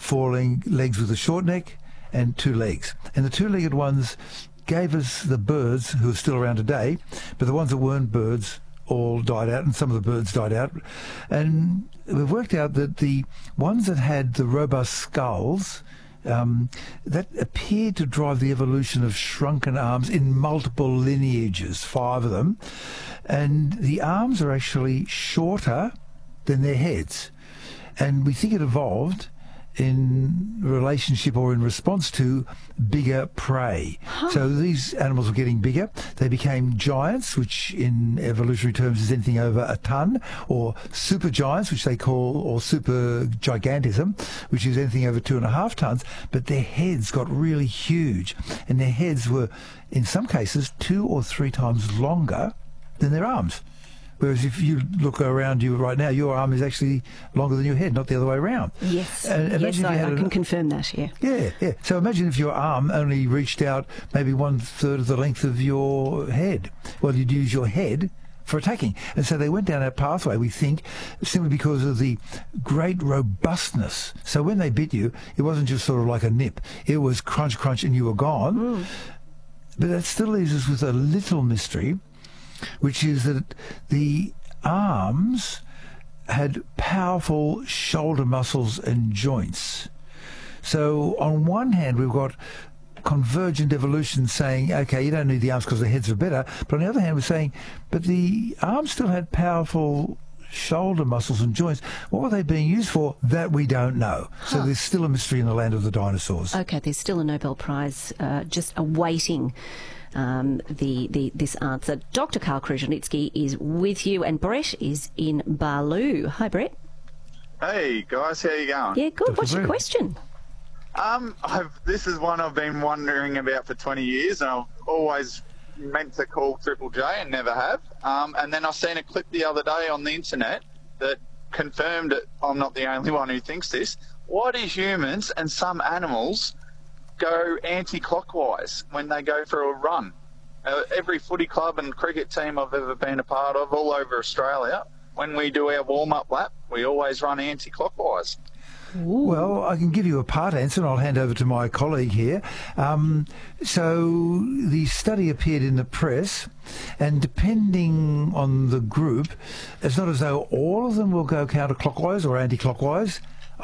legs with a short neck and 2 legs. And the 2-legged ones gave us the birds who are still around today, but the ones that weren't birds all died out, and some of the birds died out. And we've worked out that the ones that had the robust skulls, that appeared to drive the evolution of shrunken arms in multiple lineages, 5 of them. And the arms are actually shorter than their heads. And we think it evolved in relationship or in response to bigger prey. So these animals were getting bigger. They became giants, which in evolutionary terms is anything over a ton, or super giants, which they call, or super gigantism, which is anything over 2.5 tons. But their heads got really huge, and their heads were, in some cases, 2 or 3 times longer than their arms. Whereas if you look around you right now, your arm is actually longer than your head, not the other way around. Yes, yes, I can confirm that, yeah. Yeah. So imagine if your arm only reached out maybe 1/3 of the length of your head. Well, you'd use your head for attacking. And so they went down that pathway, we think, simply because of the great robustness. So when they bit you, it wasn't just sort of like a nip. It was crunch, crunch, and you were gone. But that still leaves us with a little mystery, which is that the arms had powerful shoulder muscles and joints. So on one hand, we've got convergent evolution saying, okay, you don't need the arms because the heads are better. But on the other hand, we're saying, but the arms still had powerful shoulder muscles and joints. What were they being used for? That we don't know. So there's still a mystery in the land of the dinosaurs. Okay, there's still a Nobel Prize just awaiting this answer. Dr. Karl Kruszelnicki is with you, and Brett is in Balu. Hi, Brett. Hey guys, how you going? Yeah, good. What's your question? This is one I've been wondering about for 20 years, and I've always meant to call Triple J and never have. And then I seen a clip the other day on the internet that confirmed it. I'm not the only one who thinks this. Why do humans and some animals go anti-clockwise when they go for a run? Every footy club and cricket team I've ever been a part of all over Australia, when we do our warm-up lap, we always run anti-clockwise. Well, I can give you a part answer, and I'll hand over to my colleague here. So the study appeared in the press, and depending on the group, it's not as though all of them will go counterclockwise or anti-clockwise.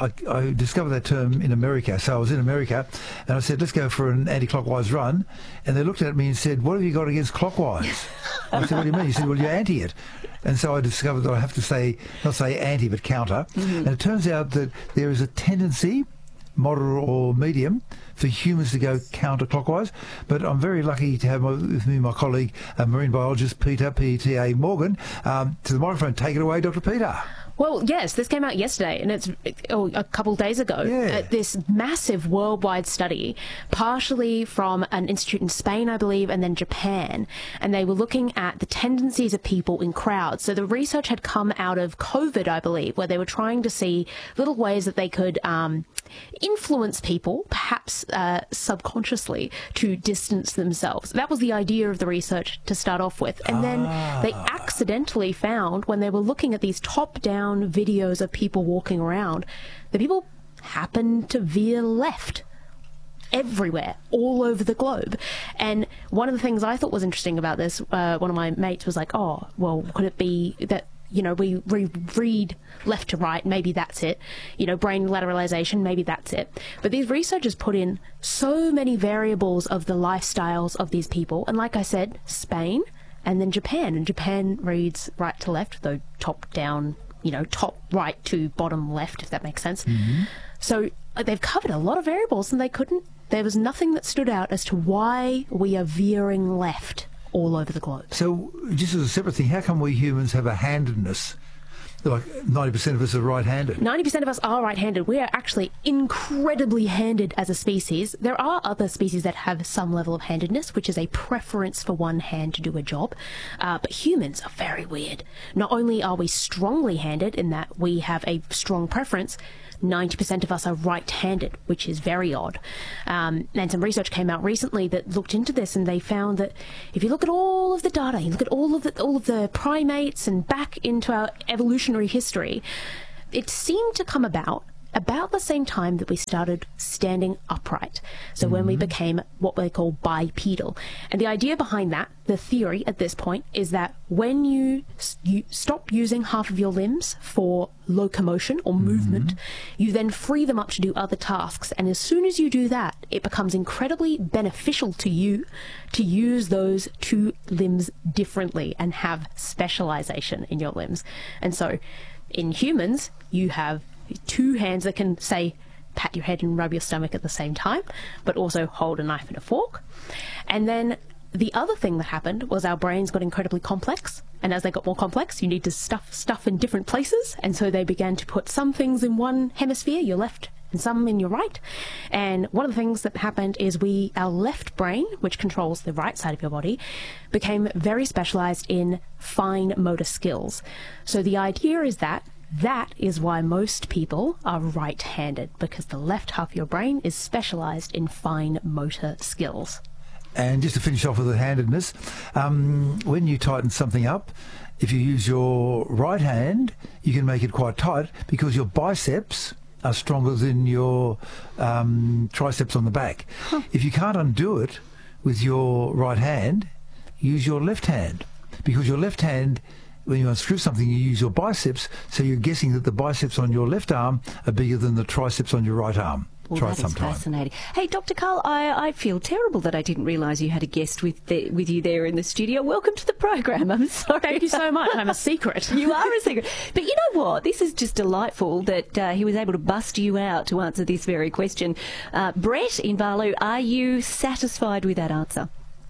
I discovered that term in America. So I was in America, and I said, let's go for an anti-clockwise run. And they looked at me and said, what have you got against clockwise? I said, what do you mean? He said, well, you're anti it. And so I discovered that I have to say, not say anti, but counter. And it turns out that there is a tendency, moderate or medium, for humans to go counterclockwise. But I'm very lucky to have with me my colleague, marine biologist Peter, P-E-T-A Morgan. To the microphone, take it away, Dr. Peter. Well, yes, this came out yesterday, and it's a couple of days ago. Yeah. This massive worldwide study, partially from an institute in Spain, I believe, and then Japan, and they were looking at the tendencies of people in crowds. So the research had come out of COVID, I believe, where they were trying to see little ways that they could influence people, perhaps subconsciously, to distance themselves. That was the idea of the research to start off with. And then they accidentally found, when they were looking at these top-down videos of people walking around, the people happened to veer left everywhere, all over the globe. And one of the things I thought was interesting about this, one of my mates was like, oh, well, could it be that, you know, we read left to right, maybe that's it. You know, brain lateralization, maybe that's it. But these researchers put in so many variables of the lifestyles of these people. And like I said, Spain and then Japan. And Japan reads right to left, though top down, you know, top right to bottom left, if that makes sense. So they've covered a lot of variables, and there was nothing that stood out as to why we are veering left all over the globe. So, just as a separate thing, how come we humans have a handedness? Like 90% of us are right-handed. 90% of us are right-handed. We are actually incredibly handed as a species. There are other species that have some level of handedness, which is a preference for one hand to do a job. But humans are very weird. Not only are we strongly handed in that we have a strong preference, 90% of us are right-handed, which is very odd. And some research came out recently that looked into this, and they found that if you look at all of the data, you look at all of the primates and back into our evolutionary history, it seemed to come about about the same time that we started standing upright. So when we became what they call bipedal. And the idea behind that, the theory at this point, is that when you stop using half of your limbs for locomotion or movement, you then free them up to do other tasks. And as soon as you do that, it becomes incredibly beneficial to you to use those two limbs differently and have specialization in your limbs. And so in humans, you have two hands that can, say, pat your head and rub your stomach at the same time, but also hold a knife and a fork. And then the other thing that happened was our brains got incredibly complex. And as they got more complex, you need to stuff stuff in different places. And so they began to put some things in one hemisphere, your left, and some in your right. And one of the things that happened is our left brain, which controls the right side of your body, became very specialized in fine motor skills. So the idea is that is why most people are right-handed, because the left half of your brain is specialized in fine motor skills. And just to finish off with the handedness, when you tighten something up, if you use your right hand, you can make it quite tight because your biceps are stronger than your triceps on the back. If you can't undo it with your right hand, use your left hand, because your left hand, when you unscrew something, you use your biceps, so you're guessing that the biceps on your left arm are bigger than the triceps on your right arm. Well, Try it that is sometime. fascinating. Hey, Dr. Carl, I feel terrible that I didn't realise you had a guest with you there in the studio. Welcome to the program. I'm sorry. Thank you so much. I'm a secret. You are a secret. But you know what? This is just delightful that he was able to bust you out to answer this very question. Brett in Barlow, are you satisfied with that answer?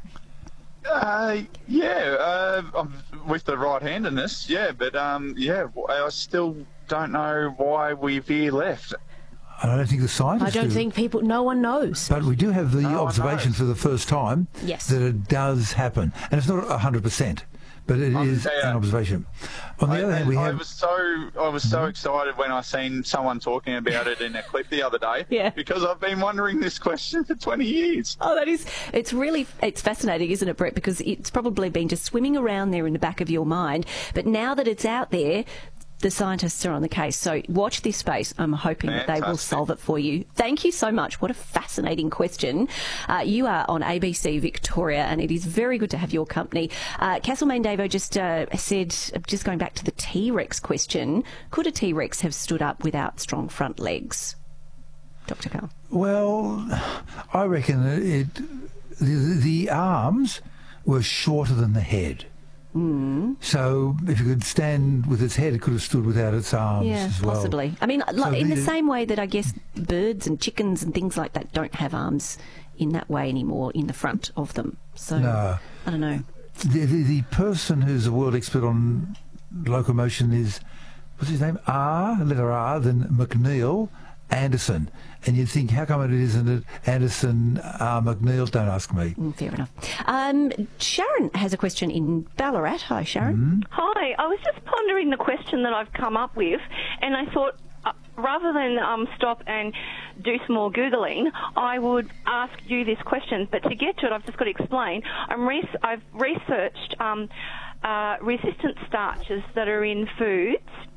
With the right-handedness, but I still don't know why we veer left. I don't think the scientists I don't do. think no one knows. But we do have the observation for the first time Yes. that it does happen. And it's not 100%, but it is an observation. On the other hand, we I have... was so excited when I seen someone talking about it in a clip the other day. Yeah. Because I've been wondering this question for 20 years. Oh, it's fascinating, isn't it, Brett? Because it's probably been just swimming around there in the back of your mind. But now that it's out there, the scientists are on the case. So watch this space. I'm hoping that they will solve it for you. Thank you so much. What a fascinating question. You are on ABC Victoria, and it is very good to have your company. Castlemaine Davo just said, just going back to the T-Rex question, could a T-Rex have stood up without strong front legs? Dr. Carl. Well, I reckon the arms were shorter than the head. So if it could stand with its head, it could have stood without its arms as well. Possibly. I mean, like, in the same way that I guess birds and chickens and things like that don't have arms in that way anymore in the front of them. So, No. I don't know. The person who's a world expert on locomotion is, what's his name? Letter R, then McNeil Anderson. And you'd think, how come it isn't it Anderson, McNeil? Don't ask me. Fair enough. Sharon has a question in Ballarat. Hi, Sharon. Hi, I was just pondering the question that I've come up with, and I thought rather than stop and do some more Googling, I would ask you this question. But to get to it, I've just got to explain. I've researched resistant starches that are in foods.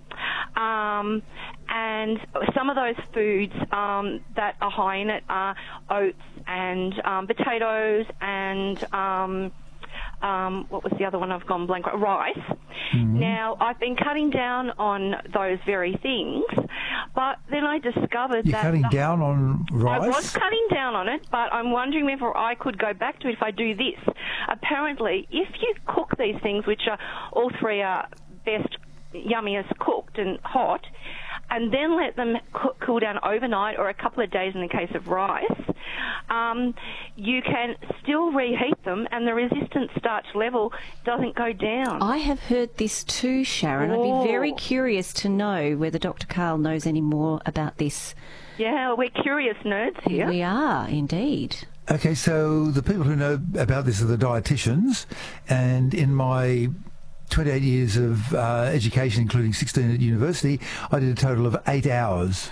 And some of those foods that are high in it are oats and potatoes and what was the other one? I've gone blank. Rice. Now, I've been cutting down on those very things, but then I discovered You're cutting down on rice? I was cutting down on it, but I'm wondering whether I could go back to it if I do this. Apparently, if you cook these things, which are all three are best yummiest cooked and hot, and then let them cool down overnight or a couple of days in the case of rice, you can still reheat them and the resistant starch level doesn't go down. I have heard this too, Sharon. I'd be very curious to know whether Dr. Carl knows any more about this. Yeah, we're curious nerds here. We are, indeed. Okay, so the people who know about this are the dietitians, and in my 28 years of education, including 16 at university, I did a total of 8 hours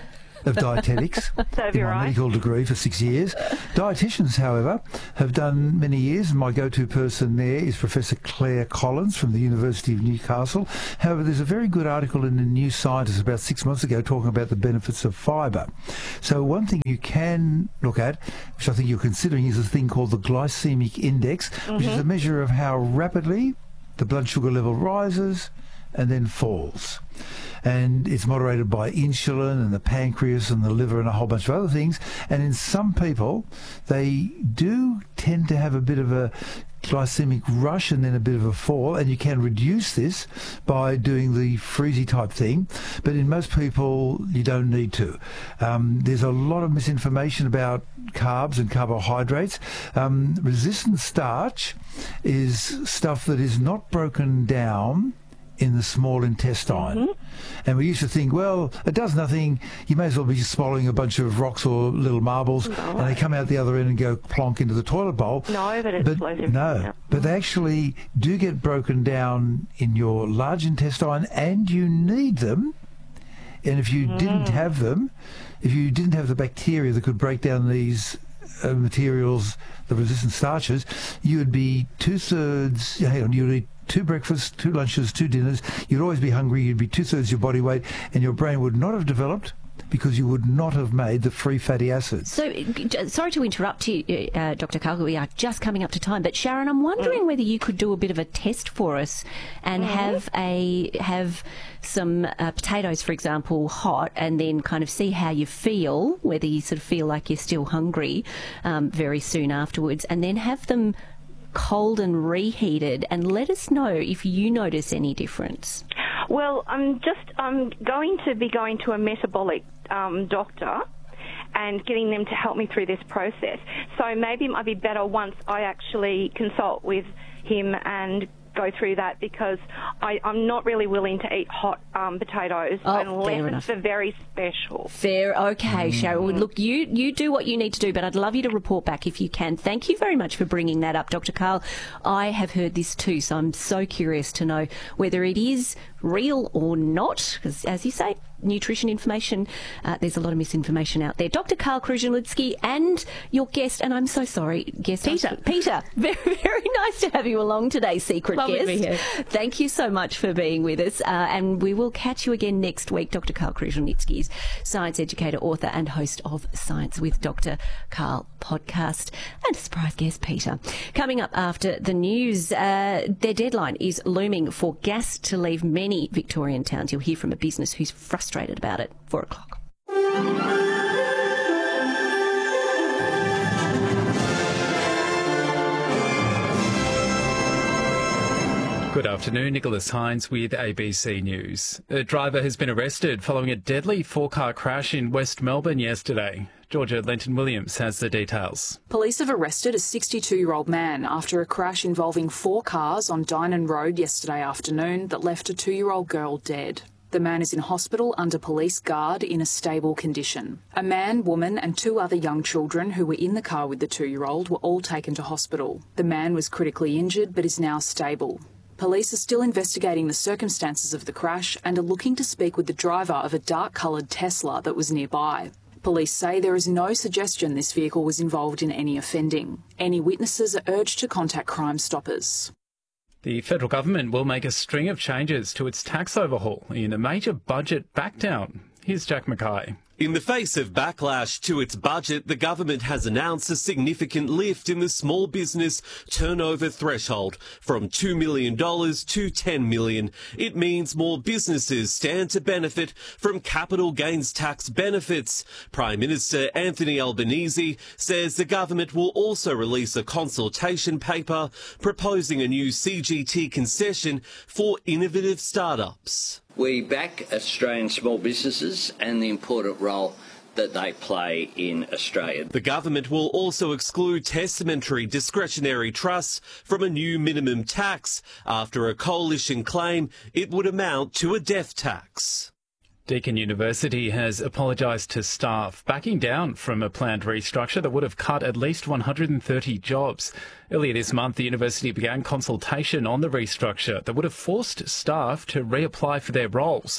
of dietetics in my medical degree for 6 years. Dietitians, however, have done many years, and my go-to person there is Professor Claire Collins from the University of Newcastle. However, there's a very good article in the New Scientist about 6 months ago talking about the benefits of fibre. So one thing you can look at, which I think you're considering, is a thing called the glycemic index, which is a measure of how rapidly the blood sugar level rises and then falls. And it's moderated by insulin and the pancreas and the liver and a whole bunch of other things. And in some people, they do tend to have a bit of a glycemic rush and then a bit of a fall, and you can reduce this by doing the freezy type thing, but in most people you don't need to. There's a lot of misinformation about carbs and carbohydrates. Resistant starch is stuff that is not broken down in the small intestine. And we used to think, well, it does nothing, you may as well be swallowing a bunch of rocks or little marbles, and they come out the other end and go plonk into the toilet bowl. No, but it slows everything up. But they actually do get broken down in your large intestine, and you need them. And if you didn't have them, if you didn't have the bacteria that could break down these materials, the resistant starches, you would be you would eat 2 breakfasts, 2 lunches, 2 dinners. You'd always be hungry. You'd be 2/3 your body weight, and your brain would not have developed because you would not have made the free fatty acids. So, sorry to interrupt you, Dr. Cargill. We are just coming up to time. But Sharon, I'm wondering whether you could do a bit of a test for us and have some potatoes, for example, hot, and then kind of see how you feel, whether you sort of feel like you're still hungry very soon afterwards, and then have them cold and reheated, and let us know if you notice any difference. Well, I'm going to be going to a metabolic doctor and getting them to help me through this process. So maybe it might be better once I actually consult with him and go through that, because I'm not really willing to eat hot potatoes unless it's a very special. Fair, okay, Cheryl. Look, you do what you need to do, but I'd love you to report back if you can. Thank you very much for bringing that up, Dr. Karl. I have heard this too, so I'm so curious to know whether it is real or not, because as you say, nutrition information, there's a lot of misinformation out there. Dr. Karl Kruszelnicki and your guest, and I'm so sorry, guest Peter. Very, very nice to have you along today, secret Lovely guest. To be here. Thank you so much for being with us, and we will catch you again next week. Dr. Karl Kruszelnicki, science educator, author and host of Science with Dr. Karl podcast, and a surprise guest, Peter. Coming up after the news, their deadline is looming for gas to leave many Victorian towns. You'll hear from a business who's frustrated about it. 4 o'clock. Good afternoon, Nicholas Hines with ABC News. A driver has been arrested following a deadly 4-car crash in West Melbourne yesterday. Georgia Lenton-Williams has the details. Police have arrested a 62-year-old man after a crash involving 4 cars on Dynon Road yesterday afternoon that left a 2-year-old girl dead. The man is in hospital under police guard in a stable condition. A man, woman and 2 other young children who were in the car with the 2-year-old were all taken to hospital. The man was critically injured but is now stable. Police are still investigating the circumstances of the crash and are looking to speak with the driver of a dark-coloured Tesla that was nearby. Police say there is no suggestion this vehicle was involved in any offending. Any witnesses are urged to contact Crime Stoppers. The federal government will make a string of changes to its tax overhaul in a major budget backdown. Here's Jack Mackay. In the face of backlash to its budget, the government has announced a significant lift in the small business turnover threshold from $2 million to $10 million. It means more businesses stand to benefit from capital gains tax benefits. Prime Minister Anthony Albanese says the government will also release a consultation paper proposing a new CGT concession for innovative startups. We back Australian small businesses and the important role that they play in Australia. The government will also exclude testamentary discretionary trusts from a new minimum tax after a coalition claim it would amount to a death tax. Deakin University has apologised to staff, backing down from a planned restructure that would have cut at least 130 jobs. Earlier this month, the university began consultation on the restructure that would have forced staff to reapply for their roles.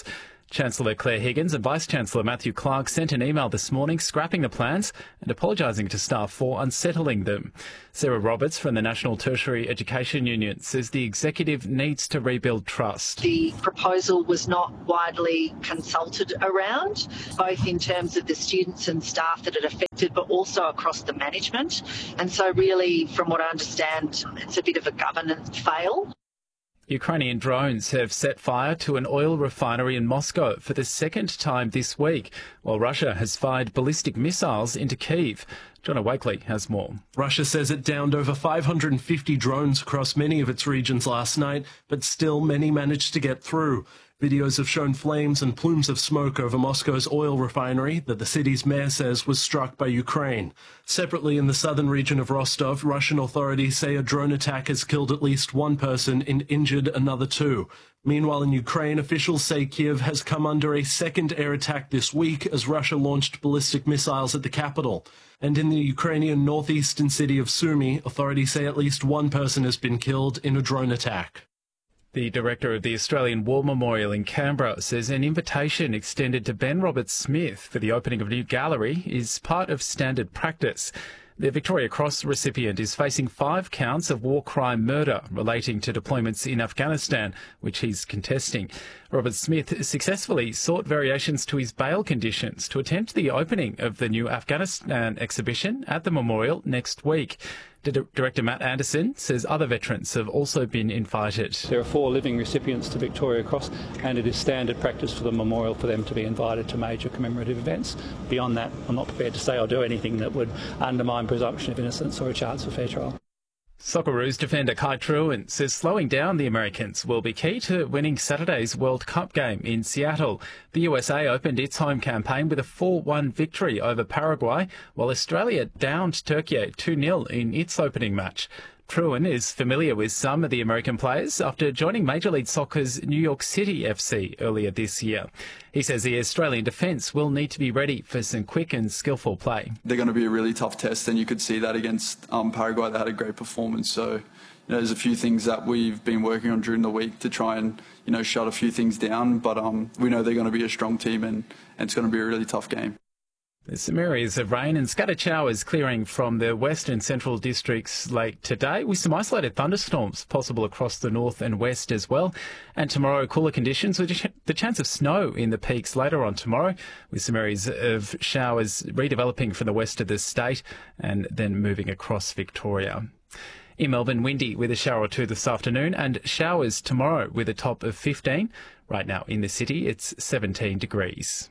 Chancellor Claire Higgins and Vice-Chancellor Matthew Clark sent an email this morning scrapping the plans and apologising to staff for unsettling them. Sarah Roberts from the National Tertiary Education Union says the executive needs to rebuild trust. The proposal was not widely consulted around, both in terms of the students and staff that it affected, but also across the management. And so really, from what I understand, it's a bit of a governance fail. Ukrainian drones have set fire to an oil refinery in Moscow for the second time this week, while Russia has fired ballistic missiles into Kyiv. John Wakely has more. Russia says it downed over 550 drones across many of its regions last night, but still many managed to get through. Videos have shown flames and plumes of smoke over Moscow's oil refinery that the city's mayor says was struck by Ukraine. Separately, in the southern region of Rostov, Russian authorities say a drone attack has killed at least one person and injured another two. Meanwhile, in Ukraine, officials say Kyiv has come under a second air attack this week as Russia launched ballistic missiles at the capital. And in the Ukrainian northeastern city of Sumy, authorities say at least one person has been killed in a drone attack. The director of the Australian War Memorial in Canberra says an invitation extended to Ben Roberts-Smith for the opening of a new gallery is part of standard practice. The Victoria Cross recipient is facing 5 counts of war crime murder relating to deployments in Afghanistan, which he's contesting. Roberts-Smith successfully sought variations to his bail conditions to attend the opening of the new Afghanistan exhibition at the memorial next week. Director Matt Anderson says other veterans have also been invited. There are 4 living recipients to Victoria Cross, and it is standard practice for the memorial for them to be invited to major commemorative events. Beyond that, I'm not prepared to say I'll do anything that would undermine presumption of innocence or a chance for fair trial. Socceroos defender Kai Trewin says slowing down the Americans will be key to winning Saturday's World Cup game in Seattle. The USA opened its home campaign with a 4-1 victory over Paraguay, while Australia downed Turkey 2-0 in its opening match. Trewin is familiar with some of the American players after joining Major League Soccer's New York City FC earlier this year. He says the Australian defence will need to be ready for some quick and skillful play. They're going to be a really tough test, and you could see that against Paraguay. They had a great performance. So, there's a few things that we've been working on during the week to try and, shut a few things down. But we know they're going to be a strong team, and it's going to be a really tough game. There's some areas of rain and scattered showers clearing from the west and central districts late today, with some isolated thunderstorms possible across the north and west as well. And tomorrow, cooler conditions with the chance of snow in the peaks later on tomorrow, with some areas of showers redeveloping from the west of the state and then moving across Victoria. In Melbourne, windy with a shower or two this afternoon and showers tomorrow with a top of 15. Right now in the city, it's 17 degrees.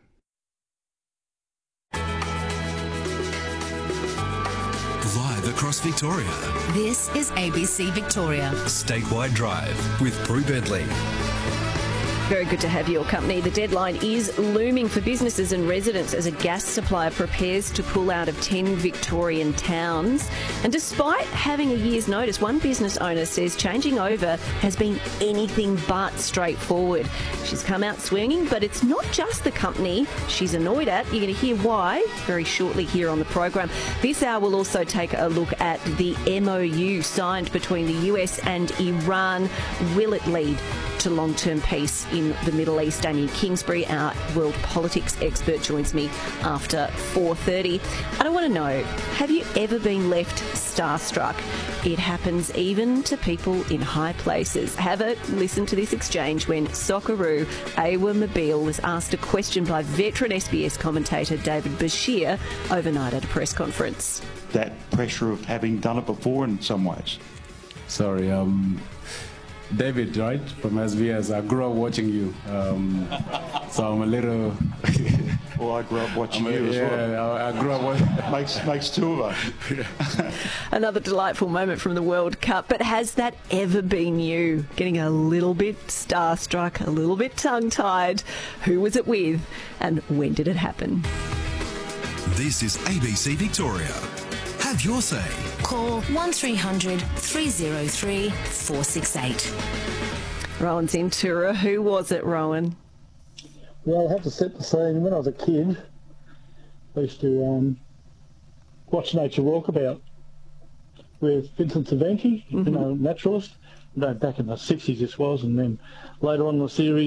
Live across Victoria. This is ABC Victoria. Statewide Drive with Prue Bedley. Very good to have your company. The deadline is looming for businesses and residents as a gas supplier prepares to pull out of 10 Victorian towns. And despite having a year's notice, one business owner says changing over has been anything but straightforward. She's come out swinging, but it's not just the company she's annoyed at. You're going to hear why very shortly here on the program. This hour we'll also take a look at the MOU signed between the US and Iran. Will it lead to long-term peace in the Middle East? Amy Kingsbury, our world politics expert, joins me after 4:30. And I want to know, have you ever been left starstruck? It happens even to people in high places. Have a listen to this exchange when Socceroo Awa Mobile was asked a question by veteran SBS commentator David Bashir overnight at a press conference. That pressure of having done it before in some ways. Sorry, David, right, from SBS. I grew up watching you, so I'm a little... Well, I grew up watching you as well. Yeah, I grew up watching... Makes two of us. Another delightful moment from the World Cup, but has that ever been you? Getting a little bit starstruck, a little bit tongue-tied. Who was it with, and when did it happen? This is ABC Victoria. Have your say. Call 1300 303 468. Rowan's in Tura. Who was it, Rowan? Well, I have to set the scene. When I was a kid, I used to watch Nature Walkabout with Vincent Cervantes, naturalist. Back in the 60s this was, and then later on in the series,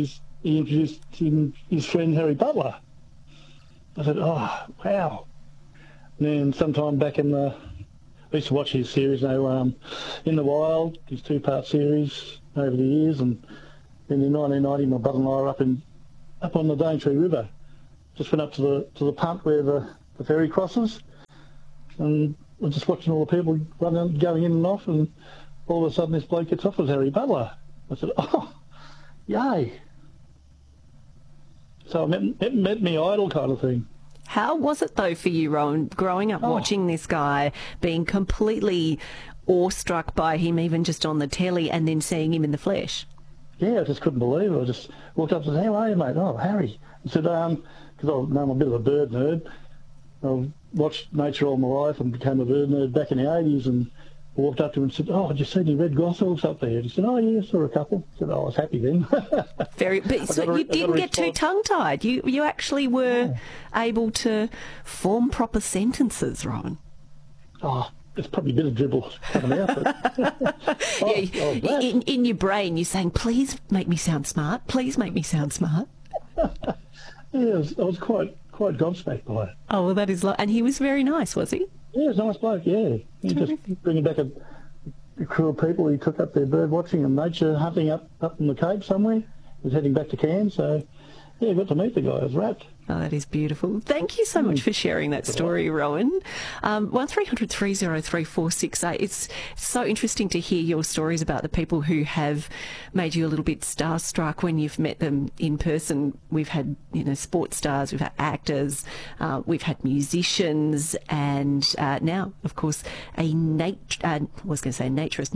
he introduced his friend Harry Butler. I said, oh, wow. And then sometime back in I used to watch his series, In the Wild, his 2-part series over the years, and then in 1990 my brother and I were up on the Daintree River. Just went up to the punt where the ferry crosses, and we're just watching all the people going in and off, and all of a sudden this bloke gets off with Harry Butler. I said, oh, yay. So I met me idol kind of thing. How was it, though, for you, Rowan, growing up watching this guy, being completely awestruck by him, even just on the telly, and then seeing him in the flesh? Yeah, I just couldn't believe it. I just walked up and said, how are you, mate? Oh, Harry. I said, because I'm a bit of a bird nerd. I've watched nature all my life and became a bird nerd back in the 80s, and I walked up to him and said, oh, did you see any red goshawks up there? He said, oh, yeah, saw a couple. I said, oh, I was happy then. So you didn't get too tongue-tied. You actually were able to form proper sentences, Rowan. Oh, there's probably a bit of dribble coming out. But in your brain, you're saying, please make me sound smart. Please make me sound smart. Yeah, I was quite gobsmacked by it. Oh, well, that is... and he was very nice, was he? Yeah, he was a nice bloke, yeah. He just bringing back a crew of people. He took up their bird watching and nature hunting up in the Cape somewhere. He was heading back to Cairns, so yeah, got to meet the guy. I was wrapped. Oh, that is beautiful. Thank you so much for sharing that story, Rowan. 1300 303 468. It's so interesting to hear your stories about the people who have made you a little bit starstruck when you've met them in person. We've had, sports stars, we've had actors, we've had musicians, and now, of course, a naturalist,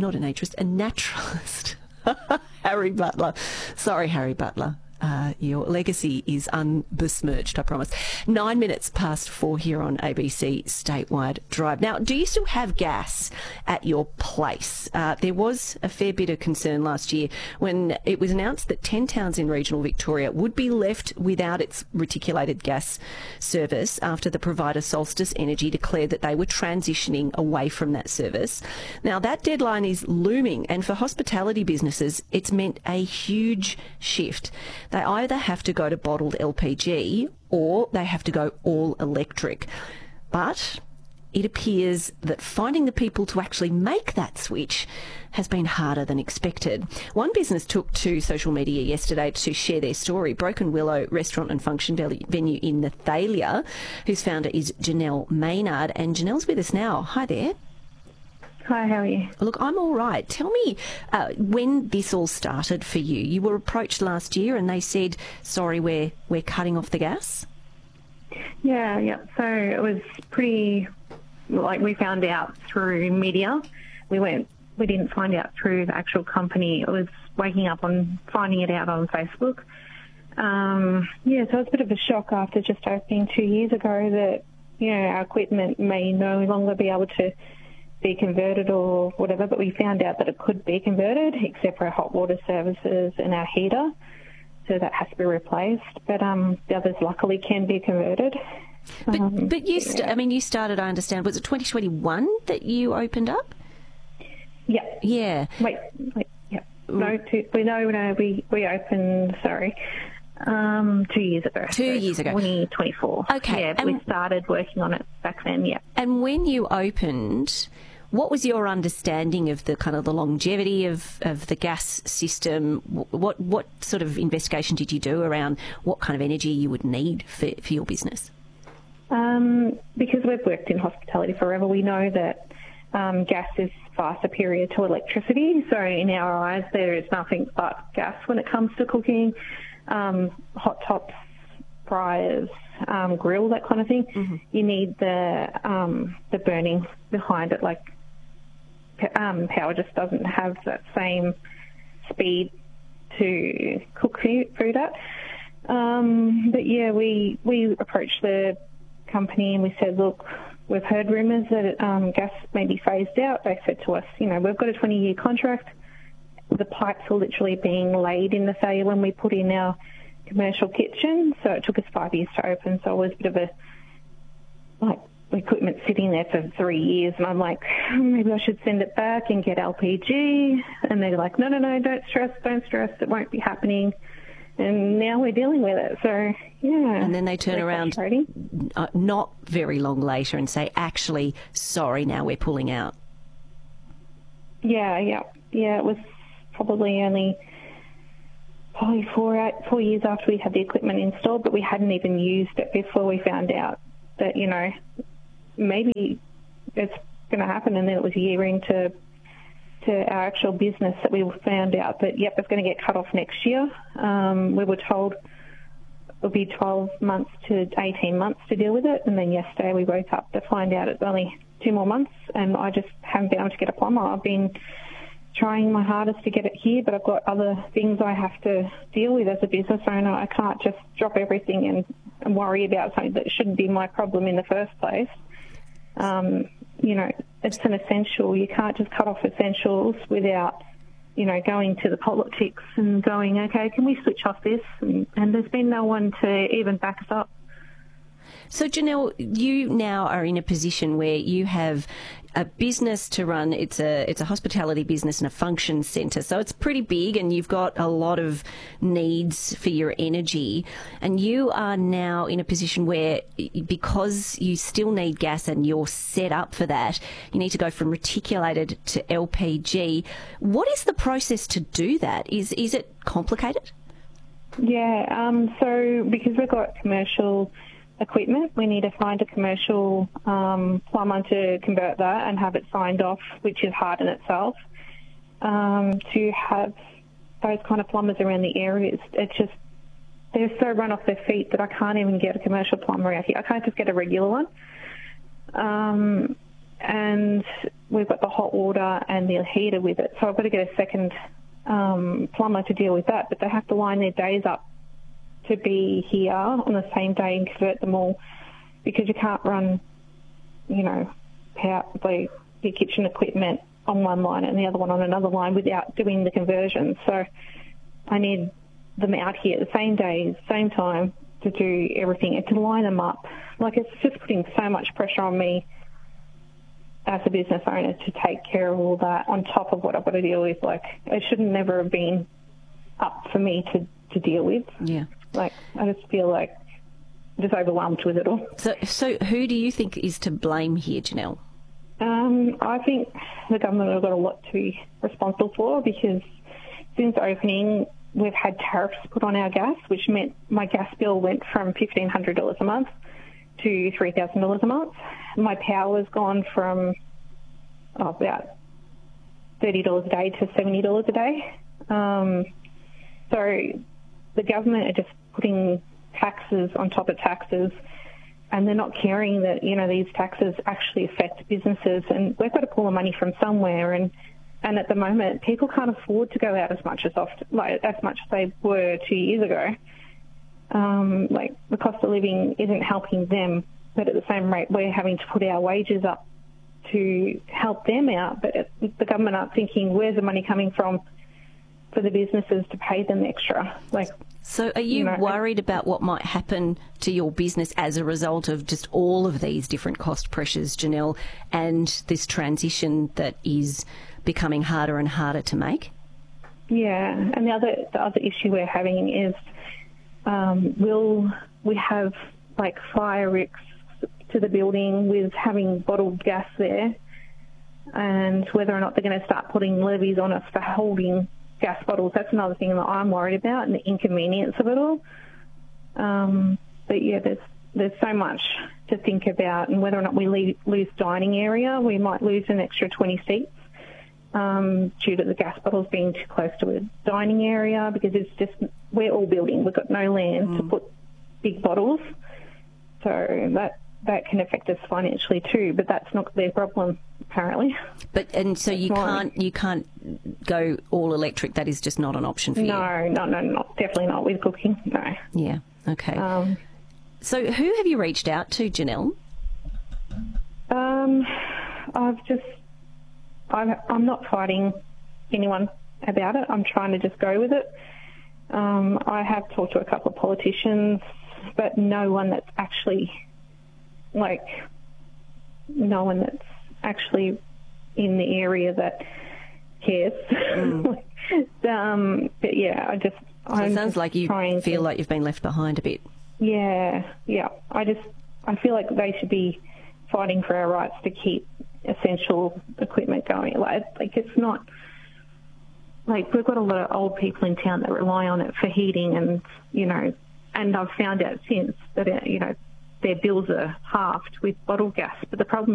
Harry Butler. Sorry, Harry Butler. Your legacy is unbesmirched, I promise. 9 minutes past 4 here on ABC Statewide Drive. Now, do you still have gas at your place? There was a fair bit of concern last year when it was announced that 10 towns in regional Victoria would be left without its reticulated gas service after the provider Solstice Energy declared that they were transitioning away from that service. Now, that deadline is looming, and for hospitality businesses, it's meant a huge shift. They either have to go to bottled LPG or they have to go all electric. But it appears that finding the people to actually make that switch has been harder than expected. One business took to social media yesterday to share their story. Broken Willow Restaurant and Function Venue in Nathalia, whose founder is Janelle Maynard. And Janelle's with us now. Hi there. Hi, how are you? Look, I'm all right. Tell me when this all started for you. You were approached last year and they said, sorry, we're cutting off the gas? Yeah. So it was pretty, we found out through media. We didn't find out through the actual company. It was waking up on finding it out on Facebook. So it was a bit of a shock after just opening 2 years ago that, our equipment may no longer be able to be converted or whatever, but we found out that it could be converted except for our hot water services and our heater, so that has to be replaced. But the others luckily can be converted. But you started, I understand, was it 2021 that you opened up? Yeah. Yeah. Wait, yeah. We opened, 2 years ago. 2 years ago. 2024. Okay. Yeah, we started working on it back then, yeah. And when you opened, what was your understanding of the kind of the longevity of the gas system? What sort of investigation did you do around what kind of energy you would need for your business? Because we've worked in hospitality forever, we know that gas is far superior to electricity. So in our eyes, there is nothing but gas when it comes to cooking, hot tops, fryers, grill, that kind of thing. Mm-hmm. You need the burning behind it. Power just doesn't have that same speed to cook food at. But yeah, we approached the company and we said, look, we've heard rumours that gas may be phased out. They said to us, we've got a 20-year contract. The pipes were literally being laid in Nathalia when we put in our commercial kitchen, so it took us 5 years to open. So it was a bit of equipment sitting there for 3 years, and I'm like, maybe I should send it back and get LPG. And they're like, no, don't stress, it won't be happening. and now we're dealing with it. So, yeah. And then they turn around not very long later and say, actually, sorry, now we're pulling out. Yeah, it was probably only 4 years after we had the equipment installed, but we hadn't even used it before we found out that, you know, maybe it's going to happen. And then it was a year into our actual business that we found out that, yep, it's going to get cut off next year. We were told it would be 12 months to 18 months to deal with it, and then yesterday we woke up to find out it's only 2 more months, and I just haven't been able to get a plumber. I've been trying my hardest to get it here, but I've got other things I have to deal with as a business owner. I can't just drop everything and worry about something that shouldn't be my problem in the first place. You know, it's an essential. You can't just cut off essentials without, you know, going to the politics and going, okay, can we switch off this? And there's been no one to even back us up. So, Janelle, you now are in a position where you have a business to run. It's a hospitality business and a function centre. So it's pretty big, and you've got a lot of needs for your energy. And you are now in a position where, because you still need gas and you're set up for that, you need to go from reticulated to LPG. What is the process to do that? Is it complicated? Yeah, so because we've got commercial equipment, we need to find a commercial plumber to convert that and have it signed off, which is hard in itself. To have those kind of plumbers around the area, it's just, they're so run off their feet that I can't even get a commercial plumber out here. I can't just get a regular one. And we've got the hot water and the heater with it, so I've got to get a second plumber to deal with that, but they have to line their days up to be here on the same day and convert them all, because you can't run, you know, your kitchen equipment on one line and the other one on another line without doing the conversion. So I need them out here at the same day, same time, to do everything and to line them up. Like, it's just putting so much pressure on me as a business owner to take care of all that on top of what I've got to deal with. Like, it should never have been up for me to deal with. Yeah. Like, I just feel like I'm just overwhelmed with it all. So who do you think is to blame here, Janelle? I think the government have got a lot to be responsible for, because since opening, we've had tariffs put on our gas, which meant my gas bill went from $1,500 a month to $3,000 a month. My power's gone from about $30 a day to $70 a day. So the government are just putting taxes on top of taxes, and they're not caring that, you know, these taxes actually affect businesses, and we've got to pull the money from somewhere. And at the moment, people can't afford to go out as much as they were 2 years ago. Like, the cost of living isn't helping them, but at the same rate, we're having to put our wages up to help them out. But the government aren't thinking, where's the money coming from for the businesses to pay them extra? So are you worried about what might happen to your business as a result of just all of these different cost pressures, Janelle, and this transition that is becoming harder and harder to make? Yeah, and the other issue we're having is, will we have fire risks to the building with having bottled gas there, and whether or not they're going to start putting levies on us for holding gas bottles. That's another thing that I'm worried about, and the inconvenience of it all. But yeah, there's so much to think about, and whether or not we lose dining area, we might lose an extra 20 seats due to the gas bottles being too close to a dining area, because we're all building. We've got no land to put big bottles, so that can affect us financially too. But that's not their problem, apparently. So you can't go all electric. That is just not an option for you. No, definitely not with cooking. No. Yeah. Okay. So who have you reached out to, Janelle? I'm not fighting anyone about it. I'm trying to just go with it. I have talked to a couple of politicians, but no one that's actually in the area that cares. But yeah, So it sounds like you feel like you've been left behind a bit. Yeah. I feel like they should be fighting for our rights to keep essential equipment going. Like it's not like we've got a lot of old people in town that rely on it for heating, and and I've found out since that their bills are halved with bottled gas. But the problem